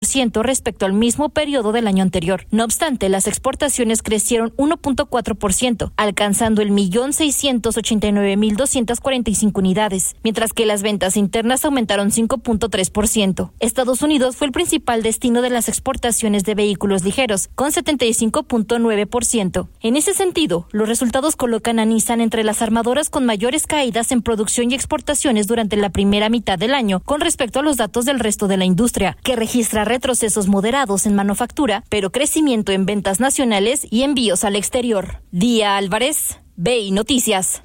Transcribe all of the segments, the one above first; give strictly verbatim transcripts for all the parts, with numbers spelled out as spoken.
ciento respecto al mismo periodo del año anterior. No obstante, las exportaciones crecieron uno punto cuatro por ciento, alcanzando el millón seiscientos ochenta y nueve mil doscientas cuarenta y cinco unidades, mientras que las ventas internas aumentaron cinco punto tres por ciento. Estados Unidos fue el principal destino de las exportaciones de vehículos ligeros, con setenta y cinco punto nueve por ciento. En ese sentido, los resultados colocan a Nissan entre las armadoras con mayores caídas en producción y exportaciones durante la primera mitad del año con respecto a los datos del resto de la industria, que registra retrocesos moderados en manufactura, pero crecimiento en ventas nacionales y envíos al exterior. Día Álvarez, B I Noticias.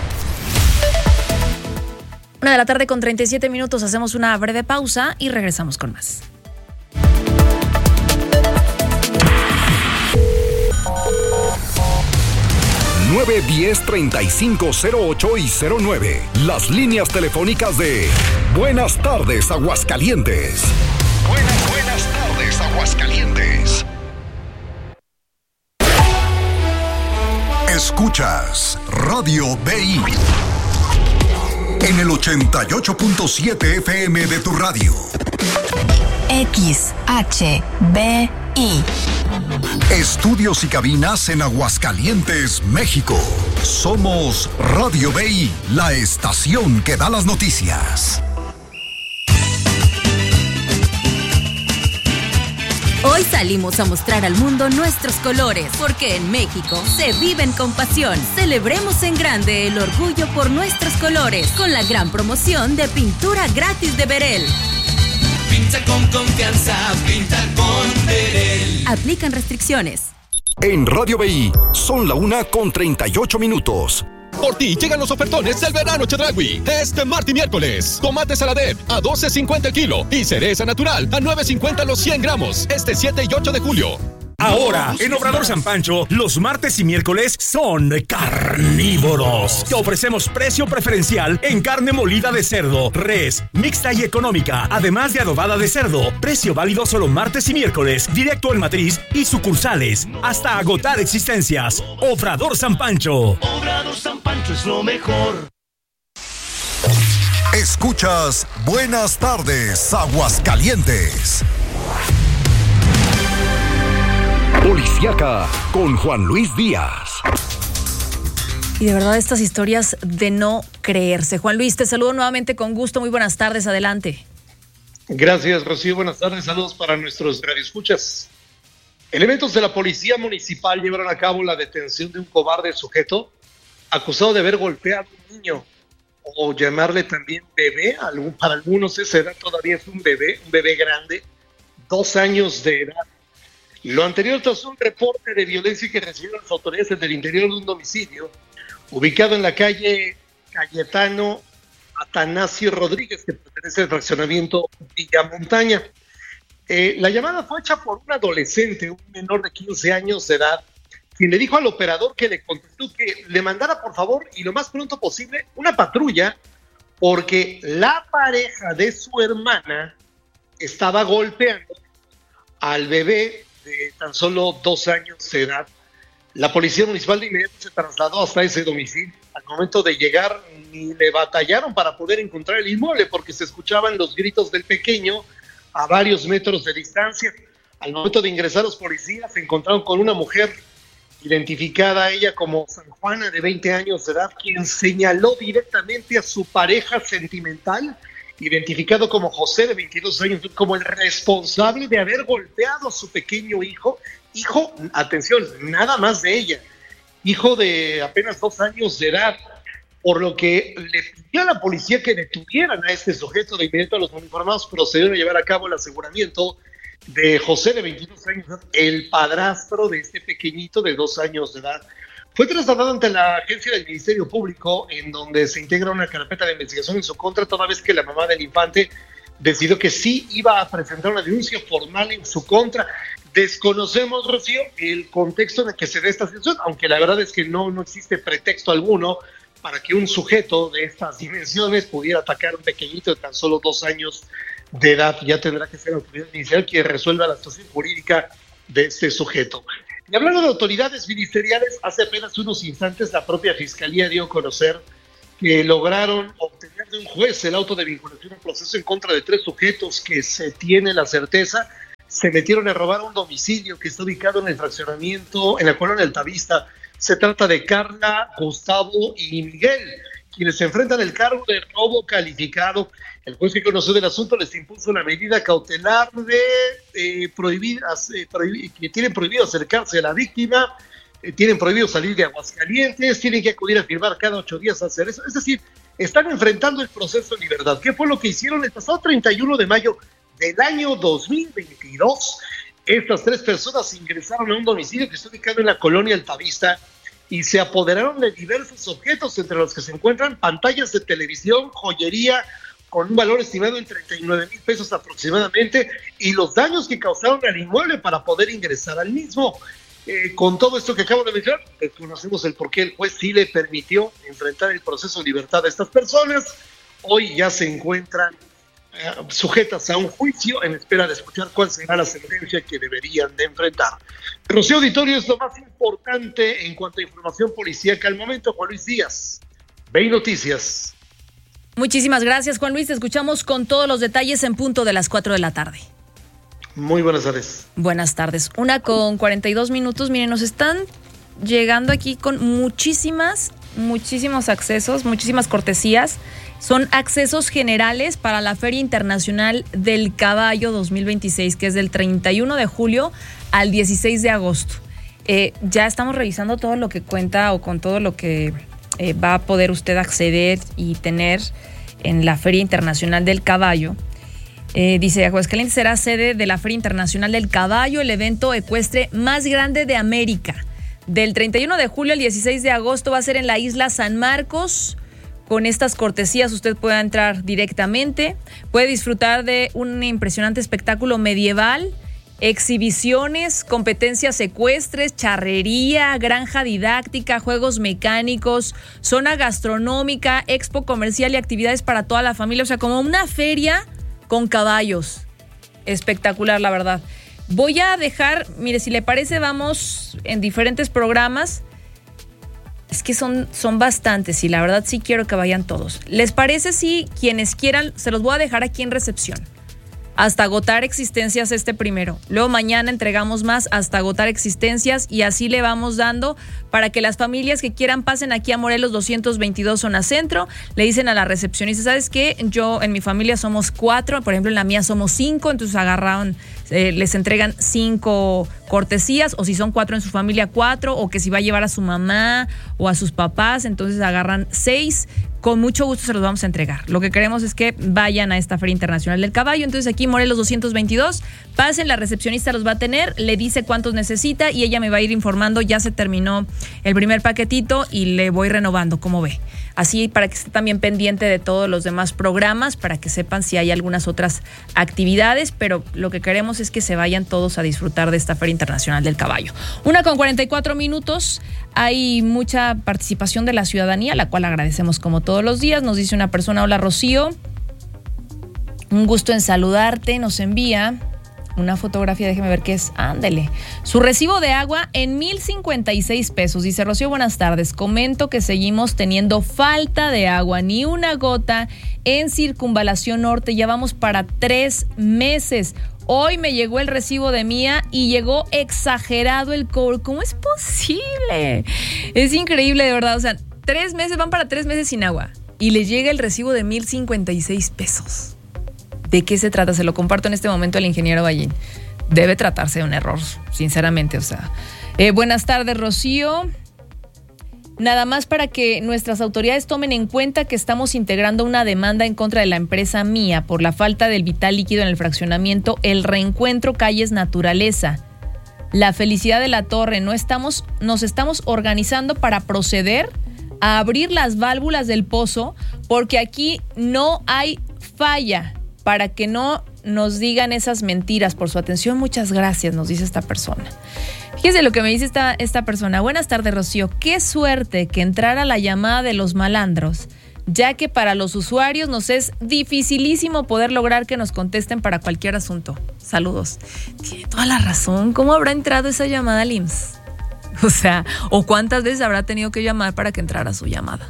Una de la tarde con treinta y siete minutos, hacemos una breve pausa y regresamos con más. nueve diez, treinta y cinco, cero ocho y cero nueve. Las líneas telefónicas de Buenas tardes, Aguascalientes. Buenas, buenas tardes, Aguascalientes. Escuchas Radio B I en el ochenta y ocho punto siete F M de tu radio. X H B I. Estudios y cabinas en Aguascalientes, México. Somos Radio B I, la estación que da las noticias. Hoy salimos a mostrar al mundo nuestros colores, porque en México se viven con pasión. Celebremos en grande el orgullo por nuestros colores, con la gran promoción de pintura gratis de Berel. Pinta con confianza, pinta con Berel. Aplican restricciones. En Radio B I son la una con treinta y ocho minutos. Por ti llegan los ofertones del verano Chedraui. Este martes y miércoles. Tomate Saladet a doce cincuenta el kilo y cereza natural a nueve cincuenta los cien gramos. Este siete y ocho de julio. Ahora, en Obrador San Pancho, los martes y miércoles son carnívoros. Te ofrecemos precio preferencial en carne molida de cerdo, res, mixta y económica, además de adobada de cerdo. Precio válido solo martes y miércoles, directo en matriz y sucursales, hasta agotar existencias. Obrador San Pancho. Obrador San Pancho es lo mejor. Escuchas Buenas tardes, Aguascalientes. Policiaca con Juan Luis Díaz. Y de verdad estas historias de no creerse. Juan Luis, te saludo nuevamente con gusto. Muy buenas tardes, adelante. Gracias, Rocío. Buenas tardes, saludos para nuestros radioescuchas. Elementos de la policía municipal llevaron a cabo la detención de un cobarde sujeto acusado de haber golpeado a un niño, o llamarle también bebé. Para algunos esa edad todavía es un bebé, un bebé grande, dos años de edad. Lo anterior tras un reporte de violencia que recibieron las autoridades del interior de un domicilio ubicado en la calle Cayetano Atanasio Rodríguez, que pertenece al fraccionamiento Villamontaña. Eh, la llamada fue hecha por un adolescente, un menor de quince años de edad, quien le dijo al operador que le contestó que le mandara por favor y lo más pronto posible una patrulla, porque la pareja de su hermana estaba golpeando al bebé de tan solo dos años de edad. La policía municipal de inmediato se trasladó hasta ese domicilio. Al momento de llegar, ni le batallaron para poder encontrar el inmueble, porque se escuchaban los gritos del pequeño a varios metros de distancia. Al momento de ingresar, los policías se encontraron con una mujer identificada ella como San Juana, de veinte años de edad, quien señaló directamente a su pareja sentimental, identificado como José, de veintidós años, como el responsable de haber golpeado a su pequeño hijo. Hijo, atención, nada más de ella, hijo de apenas dos años de edad, por lo que le pidió a la policía que detuvieran a este sujeto. De inmediato, a los uniformados procedieron a llevar a cabo el aseguramiento de José, de veintidós años de edad, el padrastro de este pequeñito de dos años de edad. Fue trasladado ante la agencia del Ministerio Público, en donde se integra una carpeta de investigación en su contra, toda vez que la mamá del infante decidió que sí iba a presentar una denuncia formal en su contra. Desconocemos, Rocío, el contexto en el que se dé esta situación, aunque la verdad es que no, no existe pretexto alguno para que un sujeto de estas dimensiones pudiera atacar a un pequeñito de tan solo dos años de edad. Ya tendrá que ser la autoridad inicial quien resuelva la situación jurídica de este sujeto. Y hablando de autoridades ministeriales, hace apenas unos instantes la propia Fiscalía dio a conocer que lograron obtener de un juez el auto de vinculación al proceso en contra de tres sujetos que se tiene la certeza se metieron a robar un domicilio que está ubicado en el fraccionamiento, en la colonia Altavista. Se trata de Carla, Gustavo y Miguel, quienes se enfrentan el cargo de robo calificado. El juez que conoció del asunto les impuso una medida cautelar de eh, prohibir, eh, prohibir, que tienen prohibido acercarse a la víctima, eh, tienen prohibido salir de Aguascalientes, tienen que acudir a firmar cada ocho días a hacer eso. Es decir, están enfrentando el proceso en libertad. ¿Qué fue lo que hicieron el pasado treinta y uno de mayo del año dos mil veintidós? Estas tres personas ingresaron a un domicilio que está ubicado en la colonia Altavista y se apoderaron de diversos objetos, entre los que se encuentran pantallas de televisión, joyería, con un valor estimado en treinta y nueve mil pesos aproximadamente, y los daños que causaron al inmueble para poder ingresar al mismo. Eh, con todo esto que acabo de mencionar, conocemos el por qué el juez sí le permitió enfrentar el proceso de libertad a estas personas. Hoy ya se encuentran eh, sujetas a un juicio en espera de escuchar cuál será la sentencia que deberían de enfrentar. Rocío Auditorio, es lo más importante en cuanto a información policíaca al momento. Juan Luis Díaz, V I Noticias. Muchísimas gracias, Juan Luis. Te escuchamos con todos los detalles en punto de las cuatro de la tarde. Muy buenas tardes. Buenas tardes. Una con cuarenta y dos minutos. Miren, nos están llegando aquí con muchísimas, muchísimos accesos, muchísimas cortesías. Son accesos generales para la Feria Internacional del Caballo dos mil veintiséis, que es del treinta y uno de julio al dieciséis de agosto. Eh, ya estamos revisando todo lo que cuenta o con todo lo que eh, va a poder usted acceder y tener en la Feria Internacional del Caballo. Eh, dice, Aguascalientes será sede de la Feria Internacional del Caballo, el evento ecuestre más grande de América. Del treinta y uno de julio al dieciséis de agosto va a ser en la isla San Marcos. Con estas cortesías usted puede entrar directamente, puede disfrutar de un impresionante espectáculo medieval, exhibiciones, competencias ecuestres, charrería, granja didáctica, juegos mecánicos, zona gastronómica, expo comercial y actividades para toda la familia. O sea, como una feria con caballos. Espectacular, la verdad. Voy a dejar, mire, si le parece, vamos en diferentes programas. Es que son, son bastantes y la verdad sí quiero que vayan todos. ¿Les parece si quienes quieran, se los voy a dejar aquí en recepción? Hasta agotar existencias este primero. Luego mañana entregamos más hasta agotar existencias y así le vamos dando para que las familias que quieran pasen aquí a Morelos doscientos veintidós zona centro. Le dicen a la recepcionista, ¿sabes qué? Yo en mi familia somos cuatro, por ejemplo en la mía somos cinco, entonces agarraron, eh, les entregan cinco cortesías, o si son cuatro en su familia, cuatro, o que si va a llevar a su mamá o a sus papás, entonces agarran seis. Con mucho gusto se los vamos a entregar. Lo que queremos es que vayan a esta Feria Internacional del Caballo. Entonces aquí Morelos doscientos veintidós, pasen, la recepcionista los va a tener, le dice cuántos necesita y ella me va a ir informando. Ya se terminó el primer paquetito y le voy renovando, como ve. Así para que esté también pendiente de todos los demás programas, para que sepan si hay algunas otras actividades, pero lo que queremos es que se vayan todos a disfrutar de esta Feria Internacional del Caballo. Una con cuarenta y cuatro minutos, hay mucha participación de la ciudadanía, la cual agradecemos como todos los días. Nos dice una persona, hola Rocío, un gusto en saludarte, nos envía una fotografía, déjeme ver qué es, ándele. Su recibo de agua en mil cincuenta y seis pesos. Dice, Rocío, buenas tardes. Comento que seguimos teniendo falta de agua, ni una gota en Circunvalación Norte. Ya vamos para tres meses. Hoy me llegó el recibo de Mía y llegó exagerado el cobro. ¿Cómo es posible? Es increíble, de verdad. O sea, tres meses, van para tres meses sin agua. Y les llega el recibo de mil cincuenta y seis pesos. ¿De qué se trata? Se lo comparto en este momento al ingeniero Ballín. Debe tratarse de un error, sinceramente. O sea, eh, buenas tardes, Rocío. Nada más para que nuestras autoridades tomen en cuenta que estamos integrando una demanda en contra de la empresa Mía por la falta del vital líquido en el fraccionamiento El Reencuentro Calles Naturaleza. La Felicidad de la Torre. No estamos, nos estamos organizando para proceder a abrir las válvulas del pozo porque aquí no hay falla. Para que no nos digan esas mentiras. Por su atención, muchas gracias, nos dice esta persona. Fíjese lo que me dice esta, esta persona. Buenas tardes, Rocío. Qué suerte que entrara la llamada de los malandros, ya que para los usuarios nos es dificilísimo poder lograr que nos contesten para cualquier asunto. Saludos. Tiene toda la razón. ¿Cómo habrá entrado esa llamada al I M S S? O sea, ¿o cuántas veces habrá tenido que llamar para que entrara su llamada?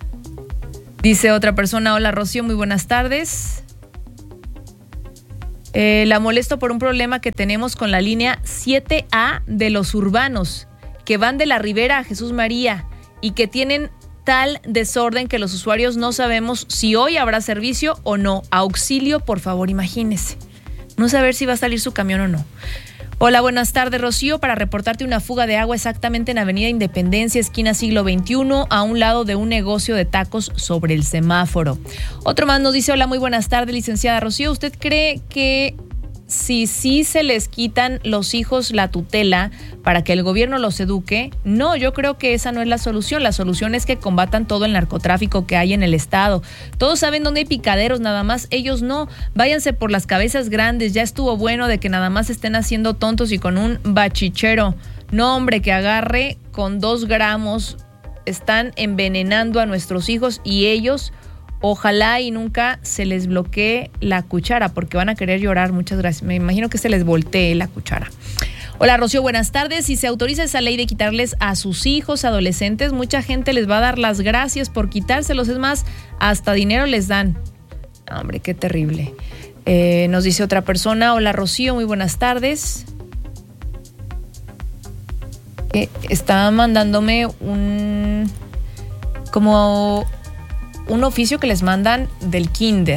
Dice otra persona, hola, Rocío, muy buenas tardes. Eh, la molesto por un problema que tenemos con la línea siete A de los urbanos, que van de la Ribera a Jesús María y que tienen tal desorden que los usuarios no sabemos si hoy habrá servicio o no. Auxilio, por favor, imagínese. No saber si va a salir su camión o no. Hola, buenas tardes, Rocío, para reportarte una fuga de agua exactamente en Avenida Independencia, esquina Siglo veintiuno, a un lado de un negocio de tacos sobre el semáforo. Otro más nos dice, hola, muy buenas tardes, licenciada Rocío, ¿usted cree que si sí se les quitan los hijos la tutela para que el gobierno los eduque? No, yo creo que esa no es la solución. La solución es que combatan todo el narcotráfico que hay en el estado. Todos saben dónde hay picaderos, nada más ellos no. Váyanse por las cabezas grandes. Ya estuvo bueno de que nada más estén haciendo tontos y con un bachichero. No, hombre, que agarre con dos gramos. Están envenenando a nuestros hijos y ellos... Ojalá y nunca se les bloquee la cuchara porque van a querer llorar. Muchas gracias. Me imagino que se les voltee la cuchara. Hola, Rocío, buenas tardes. Si se autoriza esa ley de quitarles a sus hijos adolescentes, mucha gente les va a dar las gracias por quitárselos. Es más, hasta dinero les dan. Hombre, qué terrible. Eh, nos dice otra persona. Hola, Rocío, muy buenas tardes. Eh, está mandándome un... como... un oficio que les mandan del kinder.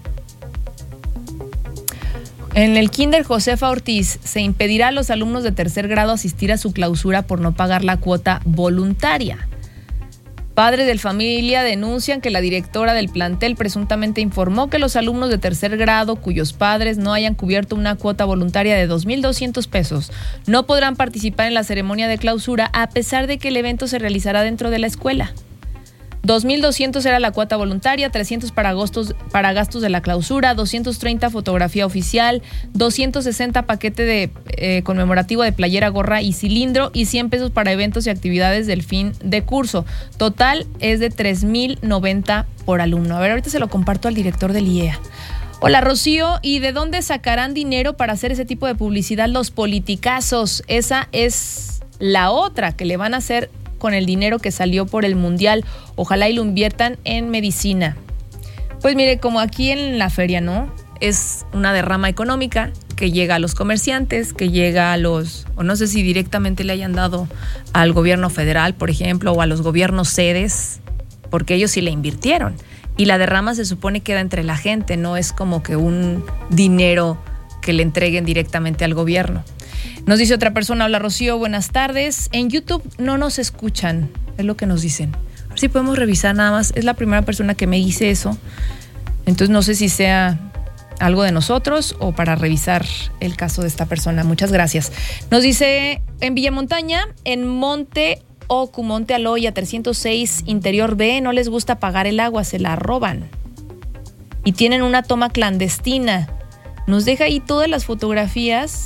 En el kinder Josefa Ortiz se impedirá a los alumnos de tercer grado asistir a su clausura por no pagar la cuota voluntaria. Padres de familia denuncian que la directora del plantel presuntamente informó que los alumnos de tercer grado cuyos padres no hayan cubierto una cuota voluntaria de dos mil doscientos pesos no podrán participar en la ceremonia de clausura a pesar de que el evento se realizará dentro de la escuela. dos mil doscientos era la cuota voluntaria, trescientos para gastos, para gastos de la clausura, doscientos treinta fotografía oficial, doscientos sesenta paquete de eh, conmemorativo de playera, gorra y cilindro y cien pesos para eventos y actividades del fin de curso. Total es de tres mil noventa por alumno. A ver, ahorita se lo comparto al director del I E A. Hola, Rocío, ¿y de dónde sacarán dinero para hacer ese tipo de publicidad los politicazos? Esa es la otra que le van a hacer con el dinero que salió por el mundial. Ojalá y lo inviertan en medicina. Pues mire, como aquí en la feria, ¿no? Es una derrama económica que llega a los comerciantes, que llega a los, o no sé si directamente le hayan dado al gobierno federal, por ejemplo, o a los gobiernos sedes, porque ellos sí le invirtieron. Y la derrama se supone queda entre la gente, no es como que un dinero que le entreguen directamente al gobierno. Nos dice otra persona, hola Rocío, buenas tardes. En YouTube no nos escuchan, es lo que nos dicen. A ver si podemos revisar nada más. Es la primera persona que me dice eso. Entonces no sé si sea algo de nosotros o para revisar el caso de esta persona. Muchas gracias. Nos dice en Villamontaña, en Monte Ocu, Monte Aloya, trescientos seis, Interior B, no les gusta pagar el agua, se la roban. Y tienen una toma clandestina. Nos deja ahí todas las fotografías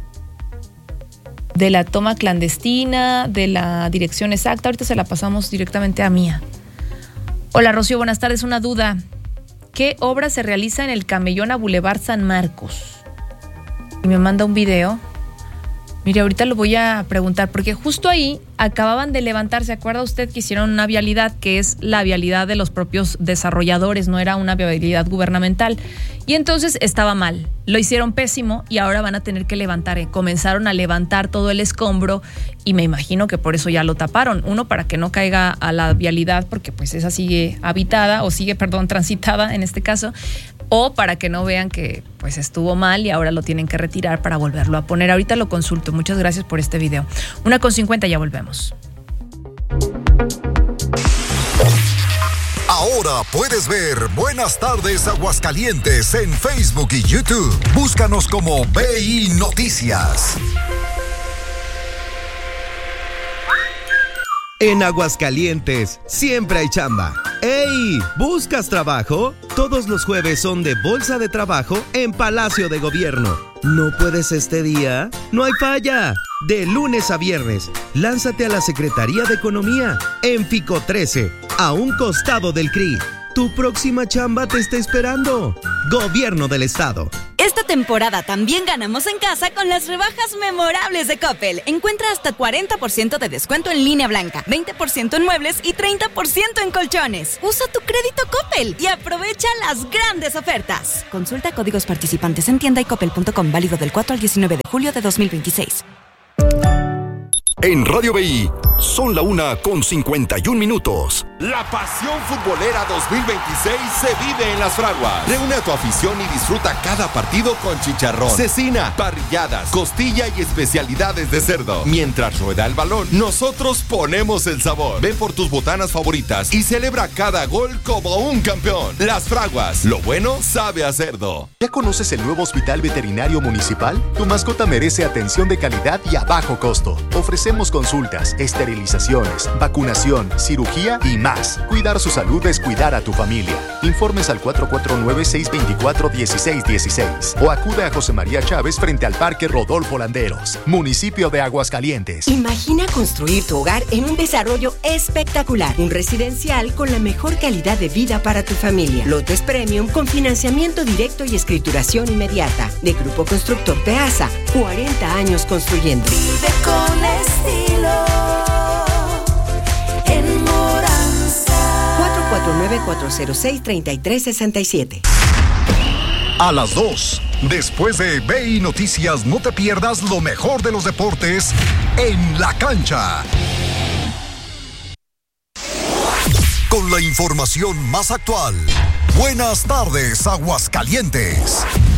de la toma clandestina, de la dirección exacta. Ahorita se la pasamos directamente a Mía. Hola, Rocío, buenas tardes. Una duda. ¿Qué obra se realiza en el Camellón a Boulevard San Marcos? Y me manda un video. Mire, ahorita lo voy a preguntar, porque justo ahí acababan de levantar, ¿se acuerda usted que hicieron una vialidad que es la vialidad de los propios desarrolladores, no era una vialidad gubernamental? Y entonces estaba mal, lo hicieron pésimo y ahora van a tener que levantar, ¿eh? Comenzaron a levantar todo el escombro y me imagino que por eso ya lo taparon. Uno, para que no caiga a la vialidad, porque pues esa sigue habitada o sigue, perdón, transitada en este caso, o para que no vean que pues estuvo mal y ahora lo tienen que retirar para volverlo a poner. Ahorita lo consulto. Muchas gracias por este video. Una con cincuenta, ya volvemos. Ahora puedes ver Buenas Tardes Aguascalientes en Facebook y YouTube. Búscanos como B I Noticias. En Aguascalientes siempre hay chamba. ¡Ey! ¿Buscas trabajo? Todos los jueves son de Bolsa de Trabajo en Palacio de Gobierno. ¿No puedes este día? ¡No hay falla! De lunes a viernes, lánzate a la Secretaría de Economía en Fico trece, a un costado del C R I. Tu próxima chamba te está esperando. Gobierno del Estado. Esta temporada también ganamos en casa con las rebajas memorables de Coppel. Encuentra hasta cuarenta por ciento de descuento en línea blanca, veinte por ciento en muebles y treinta por ciento en colchones. Usa tu crédito Coppel y aprovecha las grandes ofertas. Consulta códigos participantes en tienda y coppel punto com, válido del cuatro al diecinueve de julio de dos mil veintiséis. En Radio B I son la una con cincuenta y un minutos. La pasión futbolera dos mil veintiséis se vive en Las Fraguas. Reúne a tu afición y disfruta cada partido con chicharrón, cecina, parrilladas, costilla y especialidades de cerdo. Mientras rueda el balón, nosotros ponemos el sabor. Ven por tus botanas favoritas y celebra cada gol como un campeón. Las Fraguas, lo bueno sabe a cerdo. ¿Ya conoces el nuevo Hospital Veterinario Municipal? Tu mascota merece atención de calidad y a bajo costo. Ofrecemos consultas, esterilizaciones, vacunación, cirugía y más. Cuidar su salud es cuidar a tu familia. Informes al cuatro cuatro nueve, seis dos cuatro, uno seis uno seis o acude a José María Chávez frente al Parque Rodolfo Landeros, municipio de Aguascalientes. Imagina construir tu hogar en un desarrollo espectacular, un residencial con la mejor calidad de vida para tu familia. Lotes Premium con financiamiento directo y escrituración inmediata. De Grupo Constructor Peasa, cuarenta años construyendo. Vive con estilo en Moranza. cuatro cuatro nueve, cuatro cero seis, tres tres seis siete. A las dos, después de B I Noticias, no te pierdas lo mejor de los deportes en la cancha. Con la información más actual. Buenas tardes, Aguascalientes.